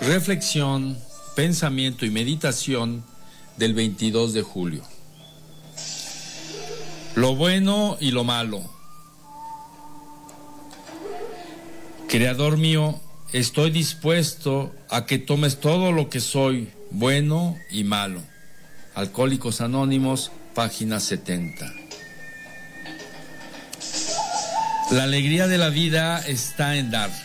Reflexión, pensamiento y meditación del 22 de julio. Lo bueno y lo malo. Creador mío, estoy dispuesto a que tomes todo lo que soy, bueno y malo. Alcohólicos Anónimos, página 70. La alegría de la vida está en dar.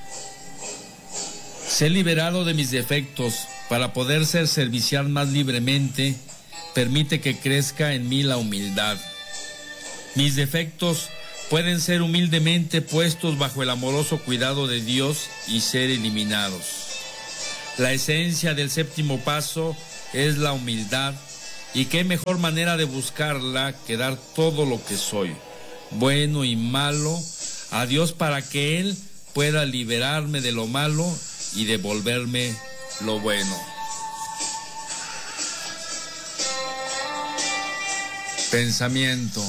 Ser liberado de mis defectos para poder ser servicial más libremente permite que crezca en mí la humildad. Mis defectos pueden ser humildemente puestos bajo el amoroso cuidado de Dios y ser eliminados. La esencia del séptimo paso es la humildad, y qué mejor manera de buscarla que dar todo lo que soy, bueno y malo, a Dios para que Él pueda liberarme de lo malo y devolverme lo bueno. Pensamiento.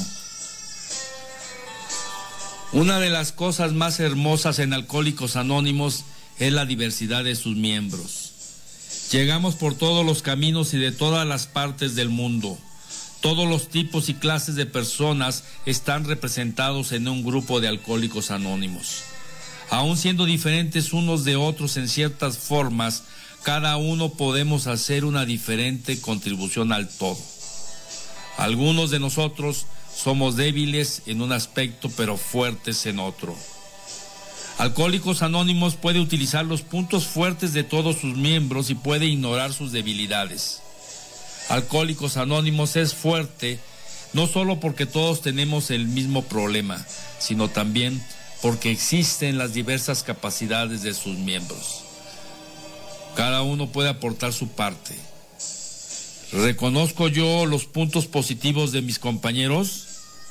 Una de las cosas más hermosas en Alcohólicos Anónimos es la diversidad de sus miembros. Llegamos por todos los caminos y de todas las partes del mundo. Todos los tipos y clases de personas están representados en un grupo de Alcohólicos Anónimos. Aún siendo diferentes unos de otros en ciertas formas, cada uno podemos hacer una diferente contribución al todo. Algunos de nosotros somos débiles en un aspecto, pero fuertes en otro. Alcohólicos Anónimos puede utilizar los puntos fuertes de todos sus miembros y puede ignorar sus debilidades. Alcohólicos Anónimos es fuerte, no solo porque todos tenemos el mismo problema, sino también porque existen las diversas capacidades de sus miembros. Cada uno puede aportar su parte. ¿Reconozco yo los puntos positivos de mis compañeros?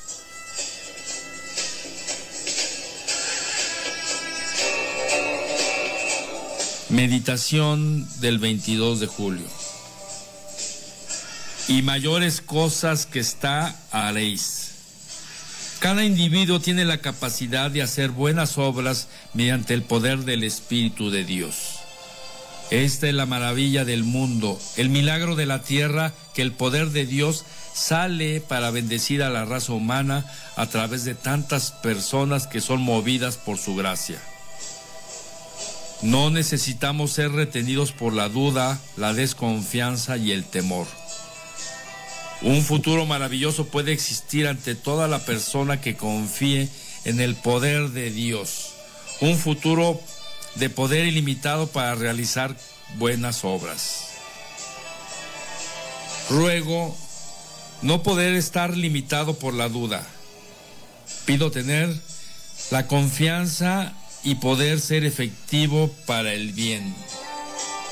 Meditación del 22 de julio. Y mayores cosas que haréis. Cada individuo tiene la capacidad de hacer buenas obras mediante el poder del Espíritu de Dios. Esta es la maravilla del mundo, el milagro de la tierra, que el poder de Dios sale para bendecir a la raza humana a través de tantas personas que son movidas por su gracia. No necesitamos ser retenidos por la duda, la desconfianza y el temor. Un futuro maravilloso puede existir ante toda la persona que confíe en el poder de Dios. Un futuro de poder ilimitado para realizar buenas obras. Ruego no poder estar limitado por la duda. Pido tener la confianza y poder ser efectivo para el bien.